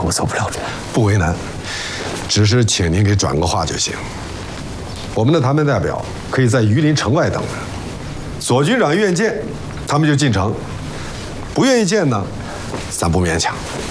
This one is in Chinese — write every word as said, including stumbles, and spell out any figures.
我走不了路。 不为难，只是请您给转个话就行。我们的谈判代表可以在榆林城外等着，左军长愿见，他们就进城；不愿意见呢，咱不勉强。